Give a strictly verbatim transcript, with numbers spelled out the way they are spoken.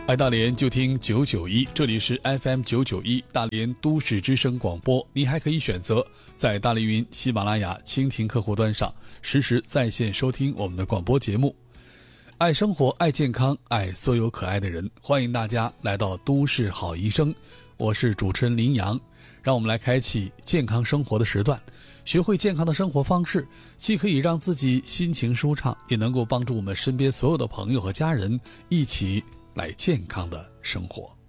爱大连就听九九一，这里是 F M 九九一大连都市之声广播。你还可以选择在大连云、喜马拉雅、蜻蜓客户端上实时在线收听我们的广播节目。爱生活，爱健康，爱所有可爱的人，欢迎大家来到都市好医生，我是主持人林阳。让我们来开启健康生活的时段，学会健康的生活方式，既可以让自己心情舒畅，也能够帮助我们身边所有的朋友和家人一起来健康的生活。